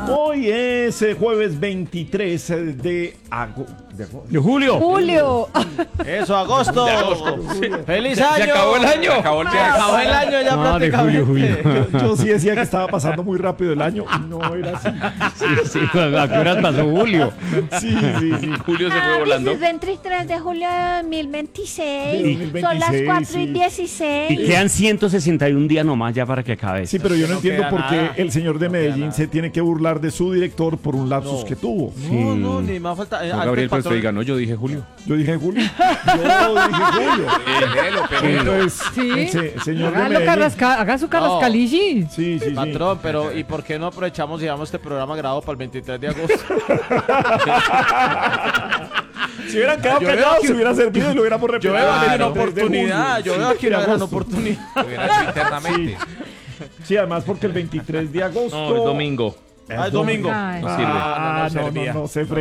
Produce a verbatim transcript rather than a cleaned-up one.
Hoy es eh, jueves veintitrés de agosto. De julio. Julio. Eso, agosto. De agosto. ¡Feliz Se, año! se acabó el año. Se acabó el, Se acabó el año ya No, de prácticamente. julio, julio. Yo, yo sí decía que estaba pasando muy rápido el año y no era así. Sí, sí, ¿a qué horas pasó julio? Sí, sí, sí. Julio se fue Ah, volando. dices veintitrés de julio de dos mil veintiséis. De dos mil Son las veintiséis, cuatro y sí. dieciséis. Y quedan ciento sesenta y un días nomás ya para que acabe. Sí, pero yo no No entiendo queda por qué nada. el señor de No queda Medellín nada. se tiene que burlar de su director por un lapsus No. que tuvo. No, no, ni más falta. eh, No, antes, Gabriel, pues patrón, usted diga, no, yo dije Julio. Yo dije Julio. Yo dije Julio. Péguelo, péguelo. Entonces, Sí. el se- señor de Hágalo Medellín. carrasca- haga su carrascalici. Sí, sí, sí. Patrón, pero ¿y por qué no aprovechamos y damos este programa grabado para el veintitrés de agosto? Si hubieran quedado Yo veo callados, que- se hubiera servido y lo hubiéramos Yo repetido. veo aquí una Claro, desde oportunidad. julio. Yo veo aquí Sí, una de gran agosto. oportunidad. Lo hubiera hecho internamente. Sí, además porque el veintitrés de agosto. No, es domingo. Ah, es domingo. Ay. No sirve. Ah, No, no, no no, no, servía. no, se